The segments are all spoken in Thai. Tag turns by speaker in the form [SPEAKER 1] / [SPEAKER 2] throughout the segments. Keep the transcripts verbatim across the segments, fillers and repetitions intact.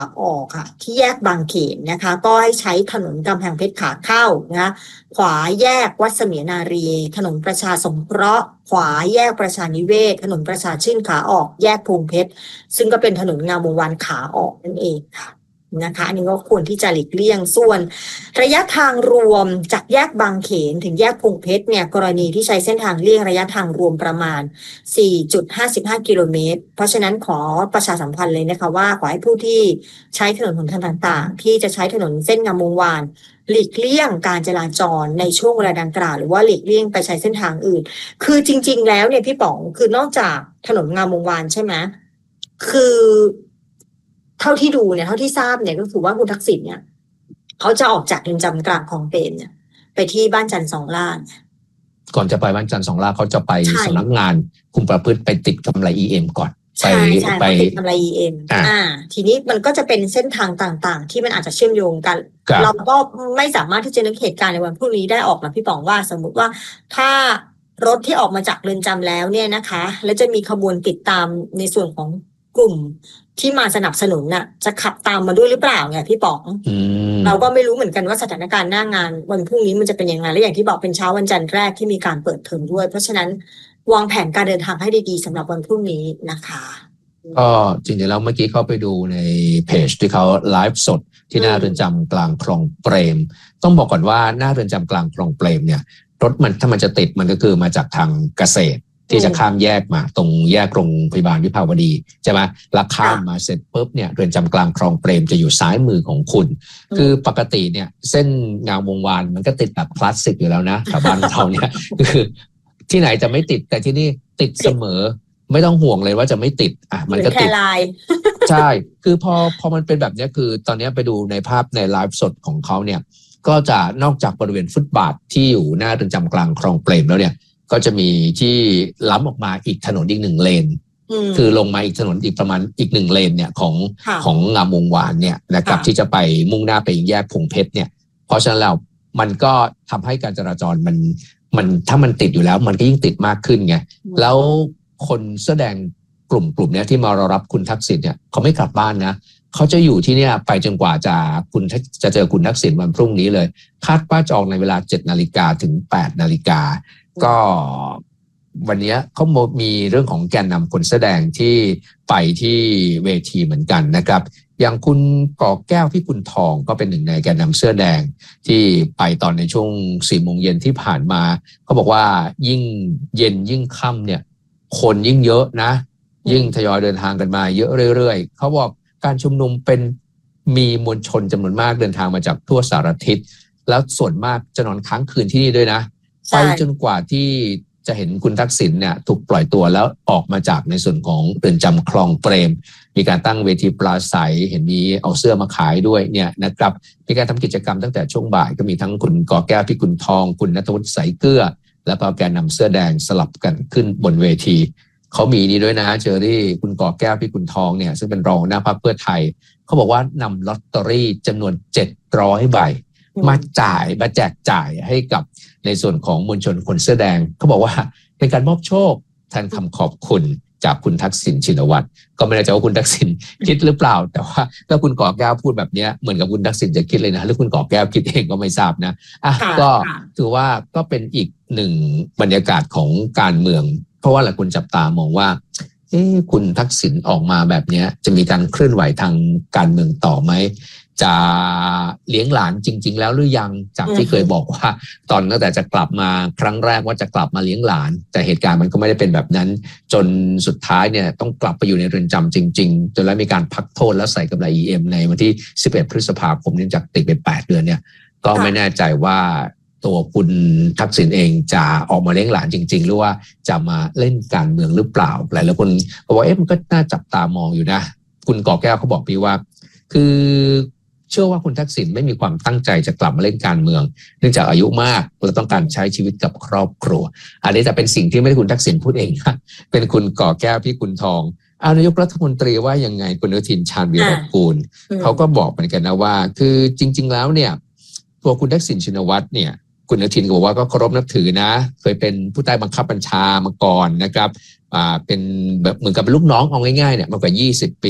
[SPEAKER 1] ออกค่ะที่แยกบางเขนนะคะก็ให้ใช้ถนนกำแพงเพชรขาเข้านะขวาแยกวัดเสมียนารีถนนประชาสงเคราะห์ขวาแยกประชานิเวศถนนประชาชื่นขาออกแยกพงเพชรซึ่งก็เป็นถนนงามวงศ์วานขาออกนั่นเองค่ะนะคะอันนี้ก็ควรที่จะหลีกเลี่ยงส่วนระยะทางรวมจากแยกบางเขนถึงแยกพงเพชรเนี่ยกรณีที่ใช้เส้นทางเลี่ยงระยะทางรวมประมาณ สี่จุดห้าห้า กิโลเมตรเพราะฉะนั้นขอประชาสัมพันธ์เลยนะคะว่าขอให้ผู้ที่ใช้ถนนหนทางต่างๆที่จะใช้ถนนเส้นงามวงศ์วานหลีกเลี่ยงการจราจรในช่วงเวลาดังกล่าวหรือว่าหลีกเลี่ยงไปใช้เส้นทางอื่นคือจริงๆแล้วเนี่ยพี่ป๋องคือนอกจากถนนงามวงศ์วานใช่ไหมคือเท่าที่ดูเนี่ยเท่าที่ทราบเนี่ยก็คือว่าคุณทักษิณเนี่ยเขาจะออกจากเรือนจำกลางคลองเปรมเนี่ยไปที่บ้านจันทร์สองล่า
[SPEAKER 2] ก่อนจะไปบ้านจันทร์สองล่าเขาจะไปสำนักงานคุมประพฤติไปติดกำไร อี เอ็ม ก่อน
[SPEAKER 1] ใช่ใช่ไปติดกำไร อี เอ็ม อ่าทีนี้มันก็จะเป็นเส้นทางต่างๆที่มันอาจจะเชื่อมโยงกันเราก็ไม่สามารถที่จะนึกเหตุการณ์ในวันพรุ่งนี้ได้ออกนะพี่ป๋องว่าสมมุติว่าถ้ารถที่ออกมาจากเรือนจำแล้วเนี่ยนะคะแล้วจะมีขบวนติดตามในส่วนของกลุ่มที่มาสนับสนุนน่ะจะขับตามมาด้วยหรือเปล่าไงพี่ป๋องเราก็ไม่รู้เหมือนกันว่าสถานการณ์หน้างานวันพรุ่งนี้มันจะเป็นยังไงและอย่างที่บอกเป็นเช้าวันจันทร์แรกที่มีการเปิดเทอมด้วยเพราะฉะนั้นวางแผนการเดินทางให้ดีๆสำหรับวันพรุ่งนี้นะคะ
[SPEAKER 2] ก็จริงๆแล้วเมื่อกี้เข้าไปดูในเพจที่เขาไลฟ์สดที่หน้าเรือนจำกลางคลองเปรมต้องบอกก่อนว่าหน้าเรือนจำกลางคลองเปรมเนี่ยรถมันถ้ามันจะติดมันก็คือมาจากทางเกษตรที่จะข้ามแยกมาตรงแยกโรงพยาบาลวิภาวดีใช่ไหมแล้วข้ามมาเสร็จปุ๊บเนี่ยเรือนจำกลางคลองเปรมจะอยู่ซ้ายมือของคุณคือปกติเนี่ยเส้นงามวงวานมันก็ติดแบบคลาสสิกอยู่แล้วนะแถวบ้านเราเนี่ยคือที่ไหนจะไม่ติดแต่ที่นี่ติดเสมอไม่ต้องห่วงเลยว่าจะไม่ติดอ่ะมันก็ติดใช่คือพอพอมันเป็นแบบนี้คือตอนนี้ไปดูในภาพในไลฟ์สดของเขาเนี่ยก็จะนอกจากบริเวณฟุตบาทที่อยู่หน้าเรือนจำกลางคลองเปรมแล้วเนี่ยก็จะมีที่ล้ำออกมาอีกถนนอีกหนึ่งเลนคือลงมาอีกถนนอีกประมาณอีกหนึ่งเลนเนี่ยของของงามวงวานเนี่ยนะครับที่จะไปมุ่งหน้าไปแยกพงเพชรเนี่ยเพราะฉะนั้นแล้วมันก็ทำให้การจราจรมันมันถ้ามันติดอยู่แล้วมันก็ยิ่งติดมากขึ้นไงแล้วคนแสดงกลุ่มกลุ่มเนี้ยที่มารอรับคุณทักษิณเนี่ยเขาไม่กลับบ้านนะเขาจะอยู่ที่เนี่ยไปจนกว่าจะคุณจะเจอคุณทักษิณวันพรุ่งนี้เลยคาดว่าจะออกในเวลาเจ็ดนาฬิกาถึงแปดนาฬิกาก็วันนี้เขามีเรื่องของแกนนำคนแสดงที่ไปที่เวทีเหมือนกันนะครับอย่างคุณก่อแก้วพิกุลทองก็เป็นหนึ่งในแกนนำเสื้อแดงที่ไปตอนในช่วงสี่โมงเย็นที่ผ่านมาเขาบอกว่ายิ่งเย็นยิ่งค่ำเนี่ยคนยิ่งเยอะนะยิ่งทยอยเดินทางกันมาเยอะเรื่อยๆเขาบอกการชุมนุมเป็นมีมวลชนจำนวนมากเดินทางมาจากทั่วสารทิศแล้วส่วนมากจะนอนค้างคืนที่นี่ด้วยนะไปจนกว่าที่จะเห็นคุณทักษิณเนี่ยถูกปล่อยตัวแล้วออกมาจากในส่วนของเรือนจำคลองเปรมมีการตั้งเวทีปราศัยเห็นมีเอาเสื้อมาขายด้วยเนี่ยนะครับมีการทำกิจกรรมตั้งแต่ช่วงบ่ายก็มีทั้งคุณก่อแก้วพิกุลทองคุณณัฐวุฒิสายเกลือแล้วก็แกนนำเสื้อแดงสลับกันขึ้นบนเวทีเขามีนี่ด้วยนะเจอรี่คุณก่อแก้วพิกุลทองเนี่ยซึ่งเป็นรองหน้าพรรคเพื่อไทยเขาบอกว่านำลอตเตอรี่จำนวนเจ็ดร้อยใบมาจ่ายมาแจกจ่ายให้กับในส่วนของมวลชนคนเสื้อแดงเขาบอกว่าเป็นการมอบโชคแทนคำขอบคุณจากคุณทักษิณชินวัตรก็ไม่แน่ใจว่าคุณทักษิณคิดหรือเปล่าแต่ว่าถ้าคุณก่อแก้วพูดแบบนี้เหมือนกับคุณทักษิณจะคิดเลยนะหรือคุณก่อแก้วคิดเองก็ไม่ทราบนะอ่ะก็ถือว่าก็เป็นอีกหนึ่งบรรยากาศของการเมืองเพราะว่าหลายคนจับตามองว่าเอ๊ะคุณทักษิณออกมาแบบนี้จะมีการเคลื่อนไหวทางการเมืองต่อไหมจะเลี้ยงหลานจริงๆแล้วหรือยังจากที่เคยบอกว่าตอนตั้งแต่จะกลับมาครั้งแรกว่าจะกลับมาเลี้ยงหลานแต่เหตุการณ์มันก็ไม่ได้เป็นแบบนั้นจนสุดท้ายเนี่ยต้องกลับไปอยู่ในเรือนจำจริงๆจนแล้วมีการพักโทษแล้วใส่กำไร อี เอ็ม ในวันที่สิบเอ็ดพฤษภาคมเนื่องจากติดไปแปดเดือนเนี่ยก็ไม่แน่ใจว่าตัวคุณทักษิณเองจะออกมาเลี้ยงหลานจริงๆหรือว่าจะมาเล่นการเมืองหรือเปล่าหลายๆคนบอกว่าเอ๊ะมันก็น่าจับตามองอยู่นะคุณก่อแก้วเขาบอกพี่ว่าคือเชื่อว่าคุณทักษิณไม่มีความตั้งใจจะกลับมาเล่นการเมืองเนื่องจากอายุมากและต้องการใช้ชีวิตกับครอบครัวอันนี้จะเป็นสิ่งที่ไม่ได้คุณทักษิณพูดเองนะเป็นคุณก่อแก้วพิกุลทองนายกรัฐมนตรีว่ายังไงคุณอนุทินชาญวีรกูลเขาก็บอกเหมือนกันนะว่าคือจริงๆแล้วเนี่ยตัวคุณทักษิณชินวัตรเนี่ยคุณอนุทินก็บอกว่าก็เคารพนับถือนะเคยเป็นผู้ใต้บังคับบัญชามาก่อนนะครับอ่าเป็นแบบเหมือนกับเป็นลูกน้องเอาง่ายๆเนี่ยมากกว่ายี่สิบปี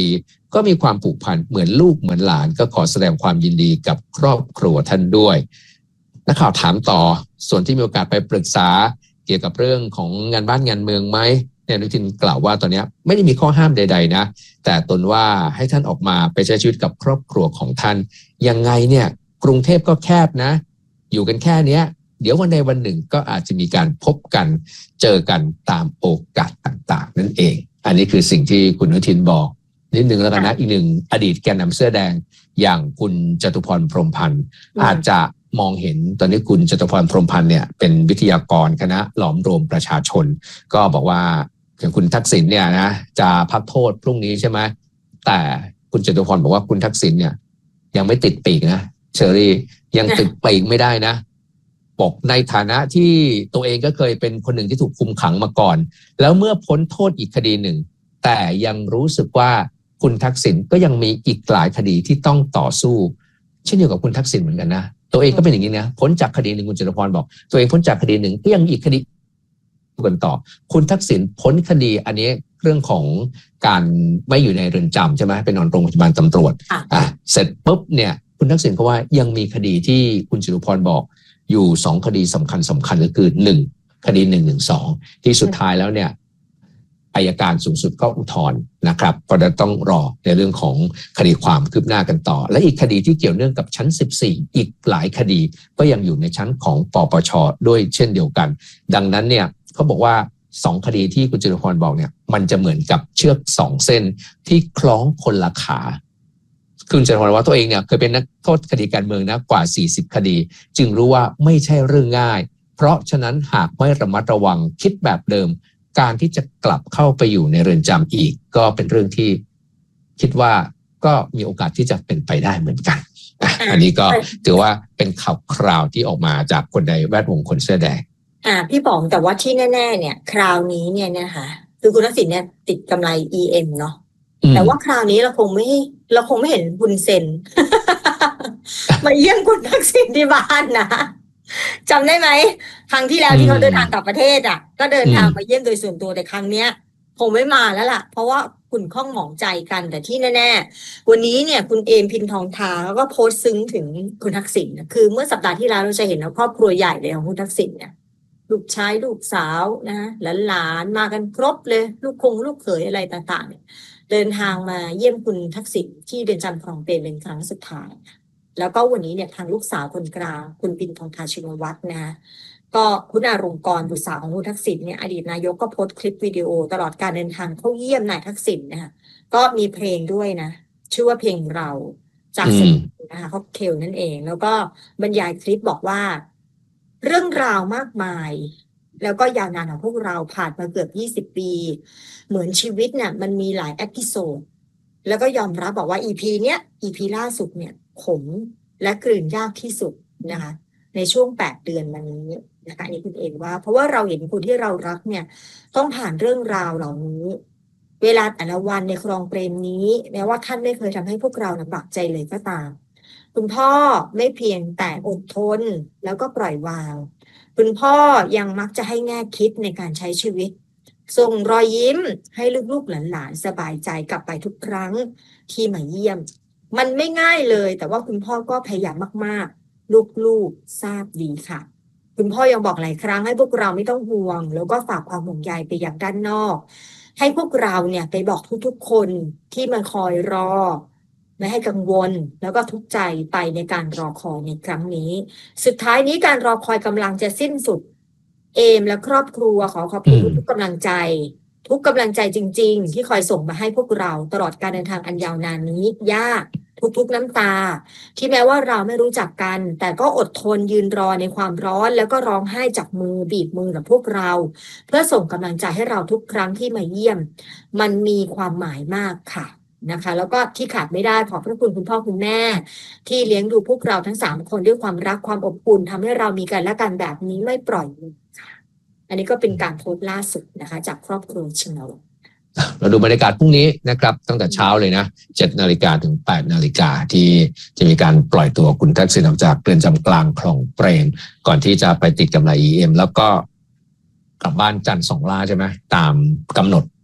[SPEAKER 2] ก็มีความผูกพันเหมือนลูกเหมือนหลานก็ขอแสดงความยินดีกับครอบครัวท่านด้วยนักข่าวถามต่อส่วนที่มีโอกาสไปปรึกษาเกี่ยวกับเรื่องของงานบ้านงานเมืองไหมเนี่ยอนุทินกล่าวว่าตอนนี้ไม่ได้มีข้อห้ามใดๆนะแต่ตนว่าให้ท่านออกมาไปใช้ชีวิตกับครอบครัวของท่านยังไงเนี่ยกรุงเทพก็แคบนะอยู่กันแค่เนี้ยเดี๋ยววันใดวันหนึ่งก็อาจจะมีการพบกันเจอกันตามโอกาสต่างๆนั่นเองอันนี้คือสิ่งที่คุณอนุทินบอกนิดนึงแล้วกันนะอีกหนึ่งอดีตแกนนำเสื้อแดงอย่างคุณจตุพรพรหมพันธ์อาจจะมองเห็นตอนนี้คุณจตุพรพรหมพันธ์เนี่ยเป็นวิทยากรคณะหลอมรวมประชาชนก็บอกว่าอย่างคุณทักษิณเนี่ยนะจะพักโทษพรุ่งนี้ใช่ไหมแต่คุณจตุพรบอกว่าคุณทักษิณเนี่ยยังไม่ติดปีกนะเชอรี่ยังติดปีกไม่ได้นะบอกในฐานะที่ตัวเองก็เคยเป็นคนหนึ่งที่ถูกคุมขังมาก่อนแล้วเมื่อพ้นโทษอีกคดีหนึ่งแต่ยังรู้สึกว่าคุณทักษิณก็ยังมีอีกหลายคดีที่ต้องต่อสู้เช่นเดียวกับคุณทักษิณเหมือนกันนะตัวเองก็เป็นอย่างนี้นะพ้นจากคดีหนึ่งคุณจตุพรบอกตัวเองพ้นจากคดีหนึ่งก็ยังอีกคดีกันต่อคุณทักษิณพ้นคดีอันนี้เรื่องของการไม่อยู่ในเรือนจำใช่ไหมเป็นนอนโรงพยาบาลตำรวจอ่ะเสร็จปุ๊บเนี่ยคุณทักษิณก็ว่ายังมีคดีที่คุณจตุพรบอกอยู่สองคดีสำคัญสำคัญก็คือหนึ่งคดีหนึ่งหนึ่งสองที่สุดท้ายแล้วเนี่ยอัยการสูงสุดก็อุทธรณ์นะครับก็จะต้องรอในเรื่องของคดีความคืบหน้ากันต่อและอีกคดีที่เกี่ยวเนื่องกับชั้นสิบสี่อีกหลายคดีก็ยังอยู่ในชั้นของปปช.ด้วยเช่นเดียวกันดังนั้นเนี่ยเขาบอกว่าสองคดีที่คุณจตุพรบอกเนี่ยมันจะเหมือนกับเชือกสองเส้นที่คล้องคนละขาคุณจตุพรว่าตัวเองเนี่ยเคยเป็นนักโทษคดีการเมืองนะกว่าสี่สิบคดีจึงรู้ว่าไม่ใช่เรื่องง่ายเพราะฉะนั้นหากไม่ระมัดระวังคิดแบบเดิมการที่จะกลับเข้าไปอยู่ในเรือนจำอีกก็เป็นเรื่องที่คิดว่าก็มีโอกาสที่จะเป็นไปได้เหมือนกันอันนี้ก็ถือว่าเป็นข่าวคราวที่ออกมาจากคนในแวดวงคนเสื้อแดง
[SPEAKER 1] อ่าพี่ป๋องแต่ว่าที่แน่ๆเนี่ยคราวนี้เนี่ยนะคะคือคุณทักษิณเนี่ยติดกำไร อี เอ็ม เนาะแต่ว่าคราวนี้เราคงไม่เราคงไม่เห็นคุณเซน มาเยี่ยมคุณทักษิณที่บ้านนะจำได้ไหมครั้งที่แล้วที่เขาเดินทางกลับประเทศอ่ะก็เดินทางมาเยี่ยมโดยส่วนตัวแต่ครั้งเนี้ยคงไม่มาแล้วล่ะเพราะว่าคุณข้องหมองใจกันแต่ที่แน่ๆวันนี้เนี่ยคุณเอมพินทองทาเขาก็โพสต์ซึ้งถึงคุณทักษิณคือเมื่อสัปดาห์ที่แล้วเราจะเห็นว่าครอบครัวใหญ่เลยของคุณทักษิณเนี่ยลูกชายลูกสาวนะหลานๆมากันครบเลยลูกคงลูกเขยอะไรต่างๆเนี่ยเดินทางมาเยี่ยมคุณทักษิณที่เรือนจำคลองเปรมเป็นครั้งสุดท้ายแล้วก็วันนี้เนี่ยทางลูกสาวคนกลางคุณปิ่นทองทาชินวัตรนะก็คุณอารงกรบุตรสาวของคุณทักษิณเนี่ยอดีตนายกก็โพสต์คลิปวิดีโอตลอดการเดินทางเข้าเยี่ยมนายทักษิณนะคะก็มีเพลงด้วยนะชื่อว่าเพลงเราจากศิลปินนะคะค็อกเทลนั่นเองแล้วก็บรรยายคลิปบอกว่าเรื่องราวมากมายแล้วก็ยาวนานของพวกเราผ่านมาเกือบยี่สิบปีเหมือนชีวิตเนี่ยมันมีหลายเอพิโซดแล้วก็ยอมรับบอกว่า อี พี เนี้ย อี พี ล่าสุดเนี่ยขมและกลืนยากที่สุดนะคะในช่วงแปดเดือนมานี้นะคะนี่คุณเองว่าเพราะว่าเราเห็นคนที่เรารักเนี่ยต้องผ่านเรื่องราวเหล่านี้เวลาแต่ละวันในคลองเปรมนี้แม้ว่าท่านไม่เคยทำให้พวกเราลำบากใจเลยก็ตามคุณพ่อไม่เพียงแต่อดทนแล้วก็ปล่อยวางคุณพ่อยังมักจะให้แง่คิดในการใช้ชีวิตส่งรอยยิ้มให้ลูกๆหลานๆสบายใจกลับไปทุกครั้งที่มาเยี่ยมมันไม่ง่ายเลยแต่ว่าคุณพ่อก็พยายามมากๆลูกๆทราบดีค่ะคุณพ่อยังบอกหลายครั้งให้พวกเราไม่ต้องห่วงแล้วก็ฝากความห่วงใยไปยังด้านนอกให้พวกเราเนี่ยไปบอกทุกๆคนที่มาคอยรอไม่ให้กังวลแล้วก็ทุกข์ใจไปในการรอคอยในครั้งนี้สุดท้ายนี้การรอคอยกำลังจะสิ้นสุดเอมและครอบครัวขอขอบคุณทุกกำลังใจทุกกำลังใจจริงๆที่คอยส่งมาให้พวกเราตลอดการเดินทางอันยาวนานนี้ยากทุกๆน้ำตาที่แม้ว่าเราไม่รู้จักกันแต่ก็อดทนยืนรอในความร้อนแล้วก็ร้องไห้จับมือบีบมือกับพวกเราเพื่อส่งกำลังใจให้เราทุกครั้งที่มาเยี่ยมมันมีความหมายมากค่ะนะคะแล้วก็ที่ขาดไม่ได้ขอบพระคุณคุณพ่อคุณแม่ที่เลี้ยงดูพวกเราทั้งสามคนด้วยความรักความอบอุ่นทำให้เรามีกันและกันแบบนี้ไม่ปล่อยมือค่ะอันนี้ก็เป็นการโพสต์ล่าสุดนะคะจากครอบครัวชินวัตร
[SPEAKER 2] เราดูบรรยากาศพรุ่งนี้นะครับตั้งแต่เช้าเลยนะเจ็ดนาฬิกาถึงแปดนาฬิกาที่จะมีการปล่อยตัวคุณทักษิณออกจากเรือนจำกลางคลองเปรมก่อนที่จะไปติดกำไร อี เอ็ม แล้วก็กลับบ้านจันทร์สองล่าใช่ไหมตามกำหนด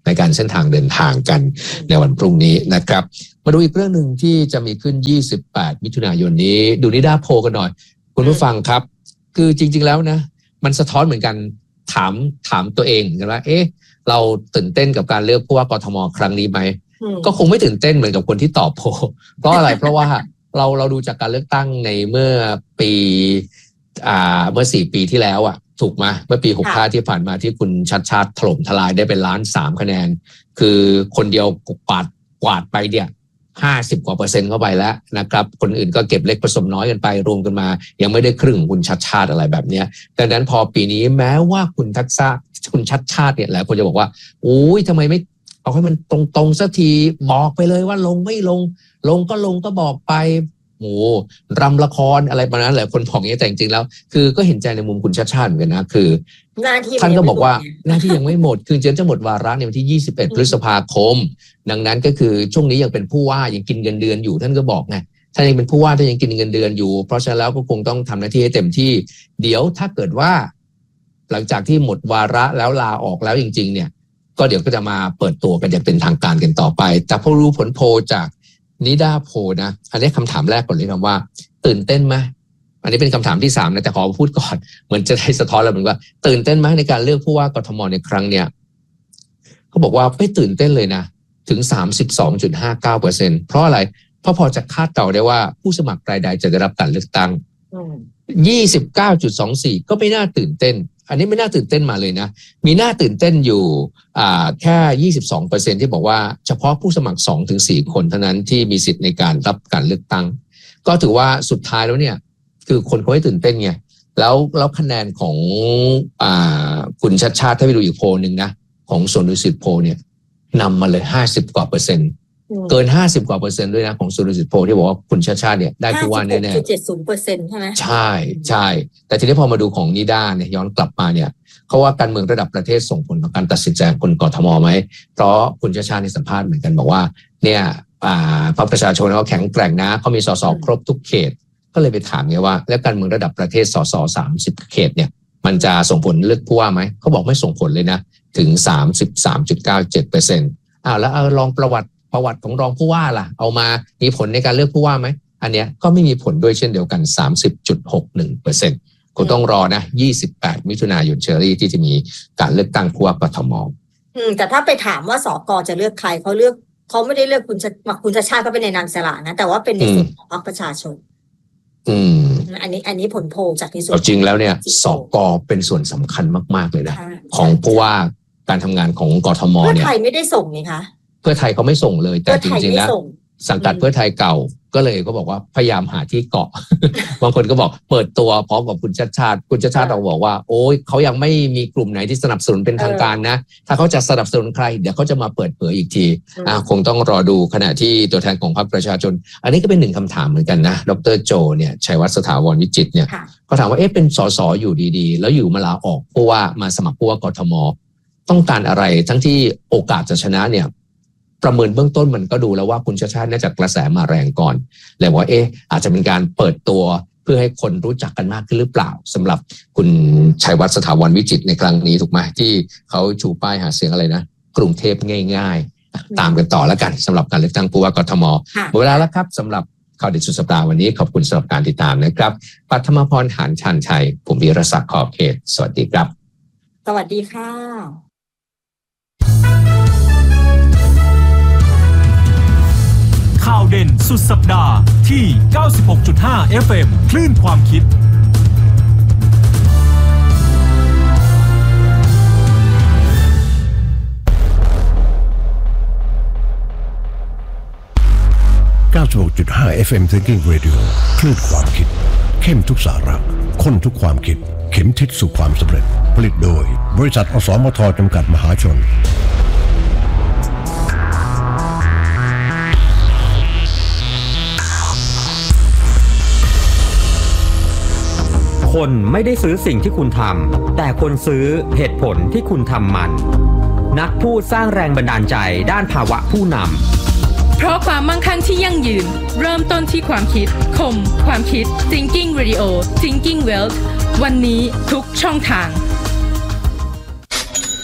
[SPEAKER 2] ในการเส้นทางเดินทางกันในวันพรุ่งนี้นะครับมาดูอีกเรื่องหนึ่งที่จะมีขึ้นยี่สิบแปดมิถุนายนนี้ดูนิดาโพลกันหน่อยคุณผู้ฟังครับคือจริงๆแล้วนะมันสะท้อนเหมือนกันถามถามตัวเองกันว่าเอ๊ะเราตื่นเต้นกับการเลือกผู้ว่ากทมครั้งนี้ไหมก็คงไม่ตื่นเต้นเหมือนกับคนที่ตอบโพลเพราะอะไรเพราะว่าเราเราดูจากการเลือกตั้งในเมื่อปีอ่าเมื่อสี่ปีที่แล้วอ่ะถูกไหมเมื่อปีหกสิบห้าที่ผ่านมาที่คุณชัดชาติถล่มทลายได้เป็นล้านสามคะแนนคือคนเดียวกวาดกวาดไปเนี่ยห้าสิบกว่าเปอร์เซ็นต์เข้าไปแล้วนะครับคนอื่นก็เก็บเล็กผสมน้อยกันไปรวมกันมายังไม่ได้ครึ่งคุณชัดชาติอะไรแบบเนี้ยดังนั้นพอปีนี้แม้ว่าคุณทักษะคุณชัดชาติเนี่ยหลายคนจะบอกว่าโอ้ยทำไมไม่เอาให้มันตรงๆสักทีบอกไปเลยว่าลงไม่ลงลงก็ลงก็บอกไปโอ้รำละครอะไรประมาณนั้นแหละคนบอกอย่างนี้แต่จริงๆแล้วคือก็เห็นใจในมุมคุณชัดชาติเหมือนกันนะคือท่านก็บอกว่าหน้าที่ยังไม่หมดคือจะหมดวาระในวันที่ยี่สิบเอ็ดพฤษภาคมดังนั้นก็คือช่วงนี้ยังเป็นผู้ว่ายังกินเงินเดือนอยู่ท่านก็บอกไงท่านยังเป็นผู้ว่าท่านยังกินเงินเดือนอยู่เพราะฉะนั้นแล้วก็คงต้องทำหน้าที่ให้เต็มที่เดี๋ยวถ้าเกิดว่าหลังจากที่หมดวาระแล้วลาออกแล้วจริงๆเนี่ยก็เดี๋ยวก็จะมาเปิดตัวกันอย่างเป็นทางการกันต่อไปแต่พอรู้ผลโพลจากนิดาโพลนะอันนี้คำถามแรกก่อนเลยครับว่าตื่นเต้นไหมอันนี้เป็นคำถามที่สามนะแต่ขอพูดก่อนเหมือนจะได้สะท้อนแล้วเหมือนว่าตื่นเต้นไหมในการเลือกผู้ว่ากทมในครั้งเนี้ยเขาบอกว่าไม่ตื่นเต้นเลยนะถึง สามสิบสองจุดห้าเก้าเปอร์เซ็นต์ เพราะอะไรเพราะพอจะคาดเดาได้ว่าผู้สมัครรายใดจะได้รับการเลือกตั้ง ยี่สิบเก้าจุดสองสี่ ก็ไม่น่าตื่นเต้นอันนี้ไม่น่าตื่นเต้นมาเลยนะมีน่าตื่นเต้นอยู่อ่าแค่ ยี่สิบสองเปอร์เซ็นต์ ที่บอกว่าเฉพาะผู้สมัคร สองถึงสี่ คนเท่านั้นที่มีสิทธิ์ในการรับการเลือกตั้งก็ถือว่าสุดท้ายแล้วเนี่ยคือคนเขาไม่ตื่นเต้นไงแล้วแล้วคะแนนของอ่าคุณชัดชาติถ้าไปดูอีกโพลนึงนะของสวนดุสิตโพลเนี่ยนำมาเลยห้าสิบกว่าเปอร์เซ็นต์เกินห้าสิบกว่าเปอร์เซ็นต์ด้วยนะของสวนดุสิตโพลที่บอกว่าคุณชัดชาติเนี่ยได้ผู้ว่าแน่ๆ
[SPEAKER 1] ห้าสิบหกจุดเจ็ดศูนย์เปอร์เซ็นต์ ใช่ไหม
[SPEAKER 2] ใช่ใช่แต่ทีนี้พอมาดูของนิด้าเนี่ยย้อนกลับมาเนี่ยเขาว่าการเมืองระดับประเทศส่งผลต่อการตัดสินใจคนกทมไหมเพราะคุณชัดชาติในสัมภาษณ์เหมือนกันบอกว่าเนี่ยอ่าพรรคประชาชนเขาแข็งแกร่งนะเขามีสสครบทุกเขตก็เลยไปถามไงว่าแล้วการเมืองระดับประเทศสสสามสิบเขตเนี่ยมันจะส่งผลเลือกผู้ว่าไหมเขาบอกไม่ส่งผลเลยนะถึง สามสิบสามจุดเก้าเจ็ดเปอร์เซ็นต์ อ้าวแล้วเอาลองประวัติประวัติของรองผู้ว่าล่ะเอามามีผลในการเลือกผู้ว่าไหมอันเนี้ยก็ไม่มีผลด้วยเช่นเดียวกัน สามสิบจุดหกหนึ่งเปอร์เซ็นต์ คงต้องรอนะยี่สิบแปดมิถุนายนเชอรี่ที่จะมีการเลือกตั้งผู้ว่ากทม
[SPEAKER 1] อืมแต่ถ้าไปถามว่าสกจะเลือกใครเขาเลือกเขาไม่ได้เลือกคุณคุณชาติชาติก็เป็นในนามอิสระนะแต่ว่าเป็นในส่วนของพรรคประชาชนอืมอันนี้อันนี้ผลโพลจากที่สุด
[SPEAKER 2] จริงแล้วเนี่ยสกเป็นส่วนสำคัญมากๆเลยนะของผู้ว่าการทำงานของกทมเนี่ยเพื่อ
[SPEAKER 1] ไทยไม่ได้ส่งนี่คะ
[SPEAKER 2] เพื่อไทยเขาไม่ส่งเลยแต่จริงๆแล้วสังกัดเพื่อไทยเก่าก็เลยก็บอกว่าพยายามหาที่เกาะ บางคนก็บอกเปิดตัวพร้อมกับคุณชัดชาติคุณชัดชาติเราบอกว่าโอ้ยเขายังไม่มีกลุ่มไหนที่สนับสนุนเป็นทางการนะถ้าเขาจะสนับสนุนใครเดี๋ยวเขาจะมาเปิดเผยอีกทีอ่าคงต้องรอดูขณะที่ตัวแทนของพรรคประชาชนอันนี้ก็เป็นหนึ่งคำถามเหมือนกันนะดร.โจเนี่ยชัยวัฒน์สถาวรวิจิตรเนี่ยเขาถามว่าเอ๊ะเป็นสสอยู่ดีๆแล้วอยู่มาลาออกเพราะว่ามาสมัครผู้ว่ากทมต้องการอะไรทั้งที่โอกาสจะชนะเนี่ยประเมินเบื้องต้นมันก็ดูแล้วว่าคุณชัดชาติน่าจะกระแสมาแรงก่อนเลยว่าเอ๊ะอาจจะเป็นการเปิดตัวเพื่อให้คนรู้จักกันมากขึ้นหรือเปล่าสำหรับคุณชัยวัฒน์สถาวรวิจิตรในครั้งนี้ถูกไหมที่เขาชูป้ายหาเสียงอะไรนะกรุงเทพง่ายๆตามกันต่อแล้วกันสำหรับการเลือกตั้งผู้ว่ากทมหมดเวลาแล้วครับสำหรับข่าวเด็ดสุดสัปดาห์วันนี้ขอบคุณสำหรับการติดตามนะครับปัทมพรหานชันชัยผมวีรศักดิ์ขอบเขตสวัสดีครับ
[SPEAKER 1] สวัสดีค่ะ
[SPEAKER 3] ข่าวเด่นสุดสัปดาห์ที่ เก้าสิบหกจุดห้า เอฟ เอ็ม คลื่นความคิด
[SPEAKER 4] เก้าสิบหกจุดห้า เอฟ เอ็ม Thinking Radio คลื่นความคิดเข้มทุกสาระข้นทุกความคิดเข็มทิศสู่ความสำเร็จผลิตโดยบริษัทอสมทจำกัดมหาชน
[SPEAKER 5] คนไม่ได้ซื้อสิ่งที่คุณทำแต่คนซื้อเหตุผลที่คุณทำมันนักพูดสร้างแรงบันดาลใจด้านภาวะผู้นำ
[SPEAKER 6] เพราะความมั่งคั่งที่ยั่งยืนเริ่มต้นที่ความคิดคมความคิด Thinking Radio Thinking Wealth วันนี้ทุกช่องทาง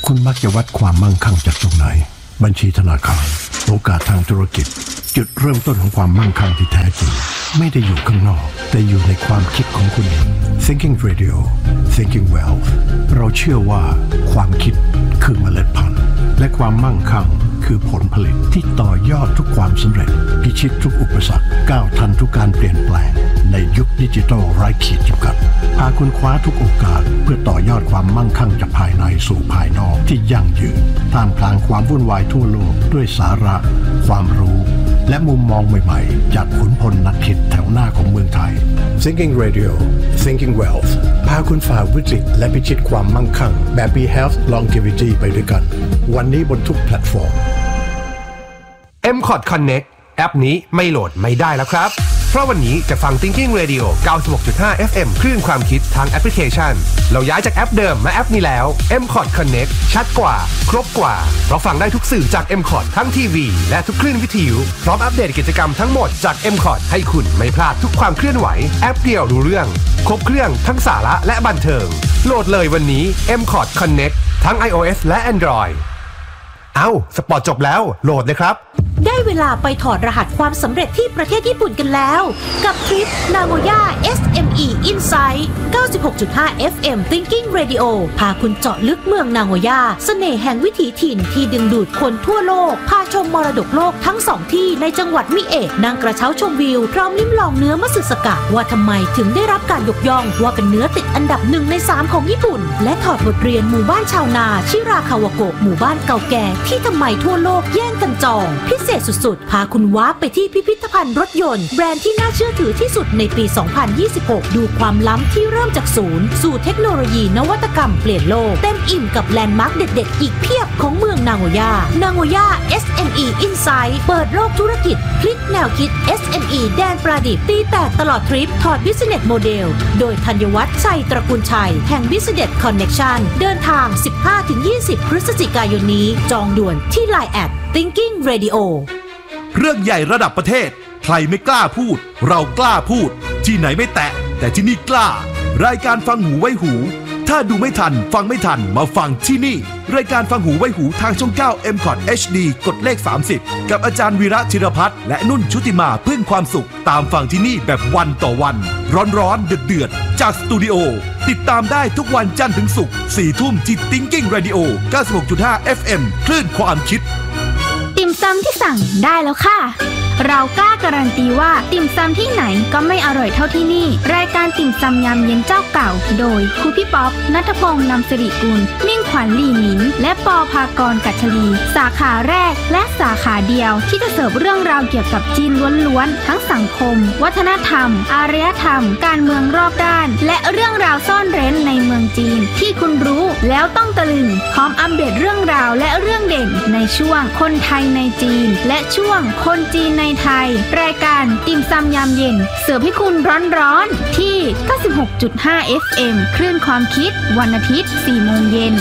[SPEAKER 4] คุณมักจะวัดความมั่งคั่งจากตรงไหนบัญชีธนาคารโอกาสทางธุรกิจจุดเริ่มต้นของความมั่งคั่งที่แท้จริงไม่ได้อยู่ข้างนอกแต่อยู่ในความคิดของคุณเอง Thinking Radio Thinking Wealth เราเชื่อว่าความคิดคือเมล็ดพันธุ์และความมั่งคั่งคือผลผลิตที่ต่อยอดทุกความสำเร็จพิชิตทุกอุปสรรคก้าวทันทุกการเปลี่ยนแปลงในยุคดิจิทัลไร้ขีดจำกัดพาคุณคว้าทุกโอกาสเพื่อต่อยอดความมั่งคั่งจากภายในสู่ภายนอกที่ยั่งยืนท่ามกลางความวุ่นวายทั่วโลกด้วยสาระความรู้และมุมมองใหม่ๆจากขุนพลนักคิดแถวหน้าของเมืองไทย Thinking Radio Thinking Wealth พาคุณฝ่าวิกฤตและพิชิตความมั่งคั่งแบบ มี Health Longevity ไปด้วยกันวันนี้บนทุกแพลตฟอร์ม
[SPEAKER 7] เอ็ม คอร์ด Connect แอปนี้ไม่โหลดไม่ได้แล้วครับเพราะวันนี้จะฟัง Thinking Radio เก้าสิบหกจุดห้า เอฟ เอ็ม คลื่นความคิดทางแอปพลิเคชันเราย้ายจากแอปเดิมมาแอปนี้แล้ว เอ็ม คอร์ด Connect ชัดกว่าครบกว่าเพราะฟังได้ทุกสื่อจาก เอ็ม คอร์ด ทั้งทีวีและทุกคลื่นวิทยุพร้อมอัปเดตกิจกรรมทั้งหมดจาก เอ็ม คอร์ด ให้คุณไม่พลาดทุกความเคลื่อนไหวแอปเดียวรู้เรื่องครบเครื่องทั้งสาระและบันเทิงโหลดเลยวันนี้ เอ็ม คอร์ด Connect ทั้ง iOS และ Android เอ้าสปอร์ตจบแล้วโหลดเลยครับ
[SPEAKER 8] ได้เวลาไปถอดรหัสความสำเร็จที่ประเทศญี่ปุ่นกันแล้วกับทริป Nagoya เอส เอ็ม อี Insight เก้าสิบหกจุดห้า เอฟ เอ็ม Thinking Radio พาคุณเจาะลึกเมืองนาโกย่าเสน่ห์แห่งวิถีถิ่นที่ดึงดูดคนทั่วโลกพาชมมรดกโลกทั้งสองที่ในจังหวัดมิเอะนั่งกระเช้าชมวิวพร้อมลิ้มลองเนื้อมัตสึสกะว่าทำไมถึงได้รับการยกย่องว่าเป็นเนื้อติดอันดับหนึ่งในสามของญี่ปุ่นและถอดบทเรียนหมู่บ้านชาวนาชิราคาวาโกะหมู่บ้านเก่าแก่ที่ทำไมทั่วโลกแย่งกันจองพิเศษสุดๆพาคุณว้าไปที่พิพิธภัณฑ์รถยนต์แบรนด์ที่น่าเชื่อถือที่สุดในปี สองพันยี่สิบหก ดูความล้ำที่เริ่มจากศูนย์สู่เทคโนโลยีนวัตกรรมเปลี่ยนโลกเต็มอิ่มกับแลนด์มาร์คเด็ดๆอีกเพียบของเมืองนาโกย่านาโกย่า เอส เอ็ม อี Insight เปิดโลกธุรกิจพลิกแนวคิด เอส เอ็ม อี แดนประดิษฐ์ตีแตกตลอดทริปถอด Business Model โดยธัญวัฒน์ชัยตระกูลชัยแห่ง Business Connection เดินทาง สิบห้าถึงยี่สิบ พฤศจิกายนนี้จองด่วนที่ ไลน์ แอท Thinking Radio
[SPEAKER 9] เรื่องใหญ่ระดับประเทศใครไม่กล้าพูดเรากล้าพูดที่ไหนไม่แตะแต่ที่นี่กล้ารายการฟังหูไว้หูถ้าดูไม่ทันฟังไม่ทันมาฟังที่นี่รายการฟังหูไว้หูทางช่องเก้า เอ็ม คอร์ด เอช ดี กดเลขสามสิบกับอาจารย์วีระธีรพัฒน์และนุ่นชุติมาพึ่งความสุขตามฟังที่นี่แบบวันต่อวันร้อนๆเดือดๆจากสตูดิโอติดตามได้ทุกวันจันทร์ถึงศุกร์ สี่ทุ่มที่ Thinking Radio เก้าสิบหกจุดห้า เอฟ เอ็ม คลื่นความคิด
[SPEAKER 10] ติ่มซำที่สั่งได้แล้วค่ะเรากล้าการันตีว่าติ่มซำที่ไหนก็ไม่อร่อยเท่าที่นี่รายการติ่มซำยำเย็นเจ้าเก่าโดยครูพี่ป๊อปณัฐพงษ์นำสิริกุลมิ่งขวัญหลี่หมินและปอภากรกัชลีสาขาแรกและสาขาเดียวที่จะเสิร์ฟเรื่องราวเกี่ยวกับจีนล้วนๆทั้งสังคมวัฒนธรรมอารยธรรมการเมืองรอบด้านและเรื่องราวซ่อนเร้นในเมืองจีนที่คุณรู้แล้วต้องตะลึงพร้อมอัปเดตเรื่องราวและเรื่องเด่นในช่วงคนไทยในจีนและช่วงคนจีนในไทยรายการติ่มซำยามเย็นเสิร์ฟให้คุณร้อนๆที่ เก้าสิบหกจุดห้า เอฟ เอ็ม คลื่นความคิดวันอาทิตย์ สี่โมงเย็น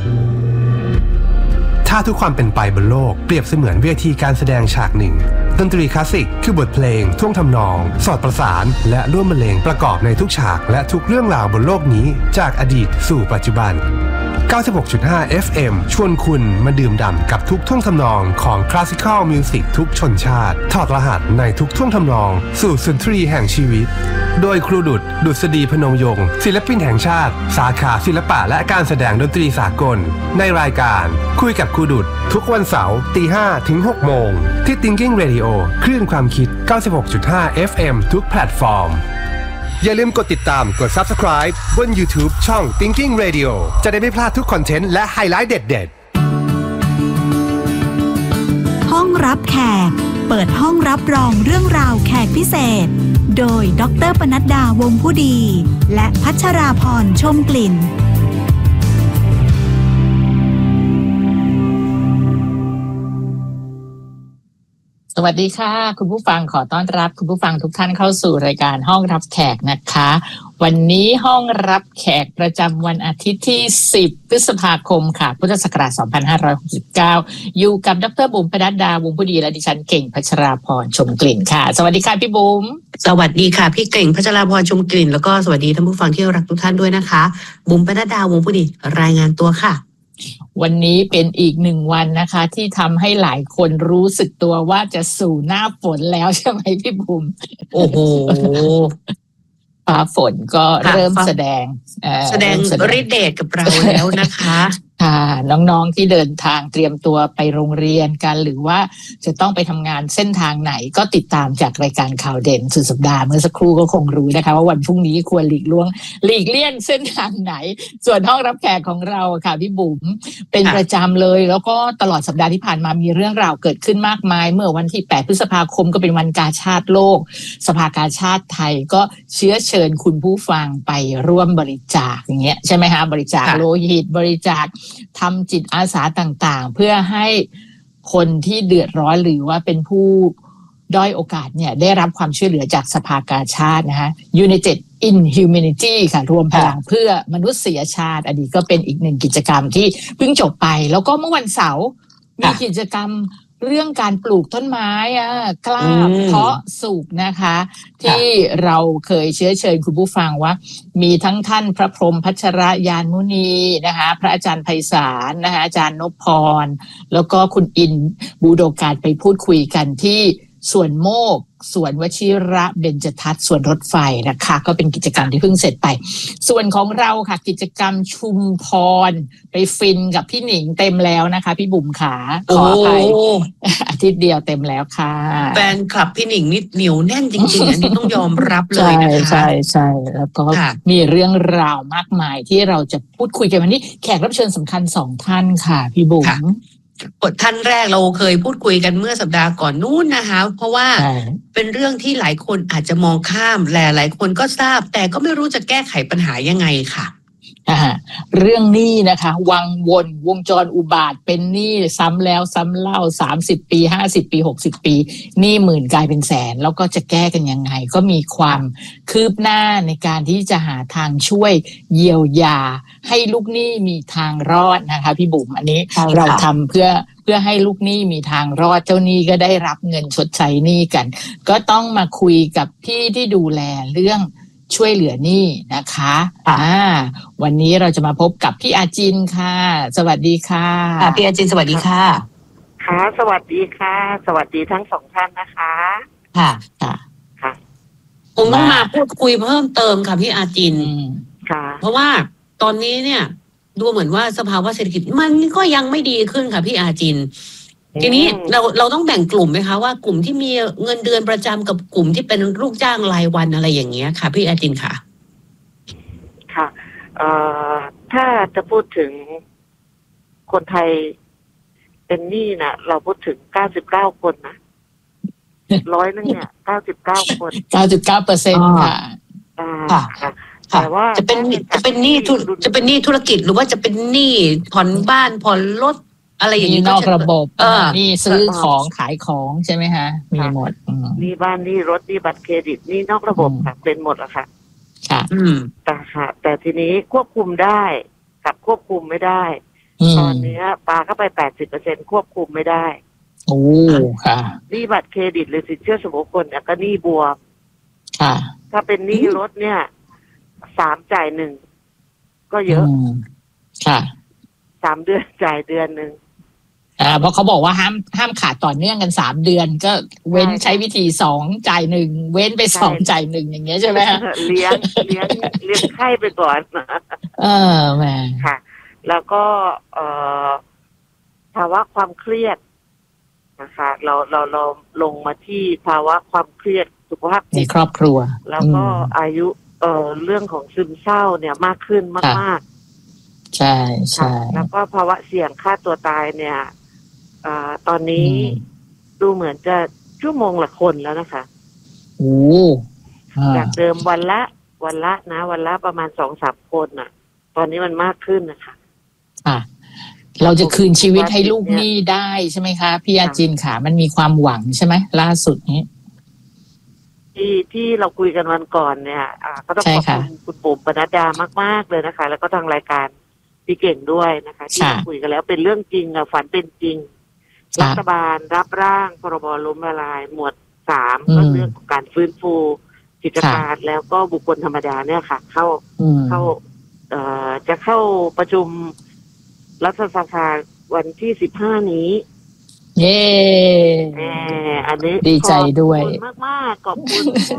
[SPEAKER 7] ถ้าทุกความเป็นไปบนโลกเปรียบเสมือนเวทีการแสดงฉากหนึ่งดนตรีคลาสสิกคือบทเพลงท่วงทำนองสอดประสานและร่วมบรรเลงประกอบในทุกฉากและทุกเรื่องราวบนโลกนี้จากอดีตสู่ปัจจุบัน เก้าสิบหกจุดห้า เอฟ เอ็ม ชวนคุณมาดื่มด่ำกับทุกท่วงทำนองของคลาสสิคอลมิวสิกทุกชนชาติถอดรหัสในทุกท่วงทำนองสู่สุนทรีแห่งชีวิตโดยครูดุษดุษฎีพนมยงค์ศิลปินแห่งชาติสาขาศิลปะและการแสดงดนตรีสากลในรายการคุยกับครูดุษทุกวันเสาร์ตีห้าถึงหกโมงที่ Thinking Radio คลื่นความคิด เก้าสิบหกจุดห้า เอฟ เอ็ม ทุกแพลตฟอร์มอย่าลืมกดติดตามกด Subscribe บน YouTube ช่อง Thinking Radio จะได้ไม่พลาดทุกคอนเทนต์และไฮไลท์เด็ด
[SPEAKER 11] ๆห้องรับแขกเปิดห้องรับรองเรื่องราวแขกพิเศษโดยดร.ปนัดดาวงผู้ดีและพัชราพรชมกลิ่น
[SPEAKER 12] สวัสดีค่ะคุณผู้ฟังขอต้อนรับคุณผู้ฟังทุกท่านเข้าสู่รายการห้องรับแขกนะคะวันนี้ห้องรับแขกประจำวันอาทิตย์ที่สิบพฤษภาคมค่ะพุทธศักราชสองพันห้าร้อยหกสิบเก้าอยู่กับดร.บุ๋มปนัดดาวงผู้ดีและดิฉันเก่งพัชราพรชมกลิ่นค่ะสวัสดีค่ะพี่บุ๋ม
[SPEAKER 13] สวัสดีค่ะพี่เก่งพัชราพรชมกลิ่นแล้วก็สวัสดีท่านผู้ฟังที่รักทุกท่านด้วยนะคะบุ๋มปนัดดาวงผู้ดีรายงานตัวค่ะ
[SPEAKER 12] วันนี้เป็นอีกหนึ่งวันนะคะที่ทำให้หลายคนรู้สึกตัวว่าจะสู่หน้าฝนแล้วใช่ไหมพี่บุ๋มโอ้โหฟ้าฝนก็เริ่มแสดง
[SPEAKER 13] แสดงฤทธิ์เดชกับเราแล้วนะคะ
[SPEAKER 12] ค่ะน้องๆที่เดินทางเตรียมตัวไปโรงเรียนกันหรือว่าจะต้องไปทำงานเส้นทางไหนก็ติดตามจากรายการข่าวเด่นสุดสัปดาห์เมื่อสักครู่ก็คงรู้นะคะว่าวันพรุ่งนี้ควรหลีกล่วงหลีกเลี่ยงเส้นทางไหนส่วนห้องรับแขกของเราค่ะพี่บุ๋มเป็นประจำเลยแล้วก็ตลอดสัปดาห์ที่ผ่านมามีเรื่องราวเกิดขึ้นมากมายเมื่อวันที่แปดพฤษภาคมก็เป็นวันกาชาดโลกสภากาชาดไทยก็เชื้อเชิญคุณผู้ฟังไปร่วมบริจาคอย่างเงี้ยใช่ไหมคะบริจาคโลหิตบริจาคทำจิตอาสาต่างๆเพื่อให้คนที่เดือดร้อนหรือว่าเป็นผู้ด้อยโอกาสเนี่ยได้รับความช่วยเหลือจากสภากาชาดนะคะ United in Humanity ค่ะรวมพลังเพื่อมนุษยชาติอันนี้ก็เป็นอีกหนึ่งกิจกรรมที่เพิ่งจบไปแล้วก็เมื่อวันเสาร์มีกิจกรรมเรื่องการปลูกต้นไม้อ่ะกล้าเพาะสุกนะคะที่เราเคยเชื้อเชิญคุณผู้ฟังว่ามีทั้งท่านพระพรหมพัชรยานมุนีนะคะพระอาจารย์ไพศาลนะคะอาจารย์นพพรแล้วก็คุณอินบูโดการไปพูดคุยกันที่สวนโมกสวนวชิระเบญจทัศน์สวนรถไฟนะคะก็เป็นกิจกรรมที่เพิ่งเสร็จไปส่วนของเราค่ะกิจกรรมชุมพรไปฟินกับพี่หนิงเต็มแล้วนะคะพี่บุ๋มขาขออภัยอาทิตย์เดียวเต็มแล้วค่ะ
[SPEAKER 13] แฟนคลับพี่หนิงนี่เหนียวแน่นจริงๆอันนี้ต้องยอมรับเลยนะคะ
[SPEAKER 12] ใช่ใช่แล้วก็มีเรื่องราวมากมายที่เราจะพูดคุยกันวันนี้แขกรับเชิญสำคัญสองท่านค่ะพี่บุ๋ม
[SPEAKER 13] บทท่านแรกเราเคยพูดคุยกันเมื่อสัปดาห์ก่อนนู้นนะคะเพราะว่าเป็นเรื่องที่หลายคนอาจจะมองข้ามและหลายคนก็ทราบแต่ก็ไม่รู้จะแก้ไขปัญหายังไงค่ะ
[SPEAKER 12] อ่าเรื่องหนี้นะคะวังวนวงจรอุบาทเป็นหนี้ซ้ำแล้วซ้ำเล่าสามสิบปีห้าสิบปีหกสิบปีหนี้หมื่นกลายเป็นแสนแล้วก็จะแก้กันยังไงก็มีความคืบหน้าในการที่จะหาทางช่วยเยียวยาให้ลูกหนี้มีทางรอดนะคะพี่บุ๋มอันนี้เราทำเพื่อเพื่อให้ลูกหนี้มีทางรอดเจ้าหนี้ก็ได้รับเงินชดใช้หนี้กันก็ต้องมาคุยกับพี่ที่ดูแลเรื่องช่วยเหลือหนี้นะคะอ่าวันนี้เราจะมาพบกับพี่อาจินค่ะสวัสดีค่ะ
[SPEAKER 13] พี่อาจินสวัสดีค่ะ
[SPEAKER 14] ค่ะสวัสดีค่ะสวัสดีทั้งสองท่านนะคะ
[SPEAKER 13] ค่ะค่ะค่ะคงต้องมาพูดคุยเพิ่มเติมค่ะพี่อาจิน
[SPEAKER 14] ค่ะ
[SPEAKER 13] เพราะว่าตอนนี้เนี่ยดูเหมือนว่าสภาวะเศรษฐกิจมันก็ยังไม่ดีขึ้นค่ะพี่อาจินทีนี้เราเราต้องแบ่งกลุ่มไหมคะว่ากลุ่มที่มีเงินเดือนประจำกับกลุ่มที่เป็นลูกจ้างรายวันอะไรอย่างเงี้ยค่ะพี่อาจินค่ะ
[SPEAKER 14] ค่ะเอ่อถ้าจะพูดถึงคนไทยเป็นหนี้นะเราพูดถึงเก้าสิบเก้าคนนะร้อยนึงเนี่ยเก้าสิบเก้าคน
[SPEAKER 12] เก้าสิบเก้าเปอร์เซ็นต์ค่ะ
[SPEAKER 14] ค่ะแต่ว่า
[SPEAKER 13] จะเป็นจะเป็นหนี้จะเป็นหนี้ธุรกิจหรือว่าจะเป็นหนี้ผ่อนบ้านผ่อนรถอะไรอย่างนี้
[SPEAKER 12] นอกระบบนี่ซื้อของขายของใช่ไหมฮะมีหมด
[SPEAKER 14] นี่บ้านนี่รถนี่บัตรเครดิตนี่นอกระบบค่ะเป็นหมดอะค่ะ
[SPEAKER 12] ค่ะ
[SPEAKER 14] แต่ค่ะแต่ทีนี้ควบคุมได้กับควบคุมไม่ได้ตอนนี้ปลาเข้าไปแปดสิบเปอร์เซ็นต์ควบคุมไม่ได้
[SPEAKER 12] โอ้ค่ะ
[SPEAKER 14] นี่บัตรเครดิตหรือสินเชื่อส่วนบุคคลเนี่ยก็หนี้บวม
[SPEAKER 12] ค่ะ
[SPEAKER 14] ถ้าเป็นหนี้รถเนี่ยสามจ่ายหนึ่งก็เยอะ
[SPEAKER 12] ค่ะ
[SPEAKER 14] สามเดือนจ่ายเดือนหนึ่ง
[SPEAKER 12] อ่าเพราะเขาบอกว่าห้ามห้ามขาดต่อเนื่องกันสามเดือนก็เว้นใช้วิธีสองจ่ายหนึ่งเว้นไปสองจ่ายหนึ่งอย่างเงี้ยใช่ไหม
[SPEAKER 14] เลี้ยงเลี้ยงเลี้ยงไข้ไปก่อน
[SPEAKER 12] เออแม่
[SPEAKER 14] ค่ะแล้วก็เอ่อภาวะความเครียดนะคะเราเราเราลงมาที่ภาวะความเครียดสุขภาพ
[SPEAKER 12] ในครอบครัว
[SPEAKER 14] แล้วก็อายุเอ่อเรื่องของซึมเศร้าเนี่ยมากขึ้นมาก
[SPEAKER 12] ๆใช่ใช่
[SPEAKER 14] แล้วก็ภาวะเสี่ยงฆ่าตัวตายเนี่ยอ่าตอนนี้ดูเหมือนจะชั่วโมงละคนแล้วนะคะ
[SPEAKER 12] โอ้
[SPEAKER 14] จากเดิมวันละวันละนะวันละประมาณสองสามคนน่ะตอนนี้มันมากขึ้นนะคะ
[SPEAKER 12] ค่ะเราจะคืนชีวิตให้ลูกหนี้ได้ใช่ไหมคะพี่อาจินค่ะมันมีความหวังใช่ไหมล่าสุดนี้
[SPEAKER 14] ที่ที่เราคุยกันวันก่อนเนี่ยอ่าก็ต้องขอบคุณคุณปุ๋มปนัดดามากๆเลยนะคะแล้วก็ทางรายการพี่เก่งด้วยนะคะที่คุยกันแล้วเป็นเรื่องจริงอะฝันเป็นจริงรัฐบาลรับร่างพรบล้มละลายหมวดสามก็เรื่องของการฟื้นฟูกิจการแล้วก็บุคคลธรรมดาเนี่ยค่ะเข้าเข้าเอ่อจะเข้าประชุมรัฐสภาวันที่สิบห้านี้
[SPEAKER 12] เย้
[SPEAKER 14] อันนี้
[SPEAKER 12] ดีใจด้วย
[SPEAKER 14] ขอบคุณมากๆขอบคุณ